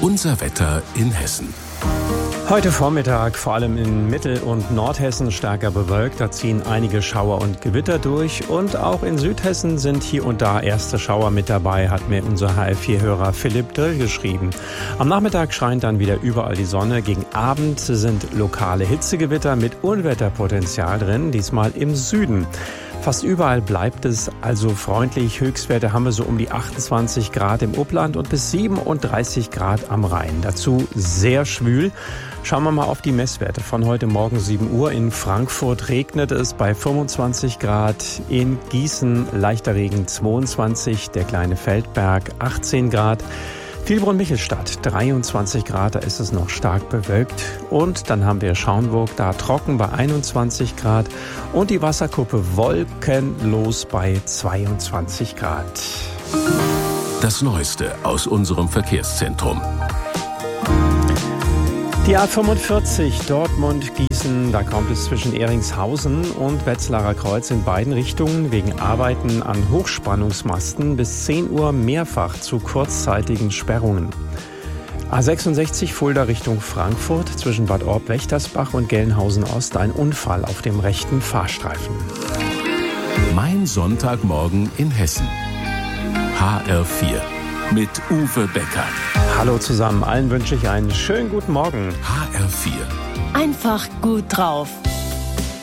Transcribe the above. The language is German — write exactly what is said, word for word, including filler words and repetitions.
Unser Wetter in Hessen. Heute Vormittag vor allem in Mittel- und Nordhessen stärker bewölkt. Da ziehen einige Schauer und Gewitter durch. Und auch in Südhessen sind hier und da erste Schauer mit dabei, hat mir unser H F vier-Hörer Philipp Drill geschrieben. Am Nachmittag scheint dann wieder überall die Sonne. Gegen Abend sind lokale Hitzegewitter mit Unwetterpotenzial drin, diesmal im Süden. Fast überall bleibt es also freundlich. Höchstwerte haben wir so um die achtundzwanzig Grad im Upland und bis siebenunddreißig Grad am Rhein. Dazu sehr schwül. Schauen wir mal auf die Messwerte von heute Morgen sieben Uhr. In Frankfurt regnet es bei fünfundzwanzig Grad, in Gießen leichter Regen zweiundzwanzig, der kleine Feldberg achtzehn Grad. Vielbrunn-Michelstadt dreiundzwanzig Grad, da ist es noch stark bewölkt. Und dann haben wir Schaumburg, da trocken bei einundzwanzig Grad. Und die Wasserkuppe wolkenlos bei zweiundzwanzig Grad. Das Neueste aus unserem Verkehrszentrum. Die A fünfundvierzig Dortmund-Gießen, da kommt es zwischen Ehringshausen und Wetzlarer Kreuz in beiden Richtungen wegen Arbeiten an Hochspannungsmasten bis zehn Uhr mehrfach zu kurzzeitigen Sperrungen. A sechsundsechzig Fulda Richtung Frankfurt zwischen Bad Orb-Wächtersbach und Gelnhausen-Ost ein Unfall auf dem rechten Fahrstreifen. Mein Sonntagmorgen in Hessen. H R vier mit Uwe Becker. Hallo zusammen, allen wünsche ich einen schönen guten Morgen. H R vier. Einfach gut drauf.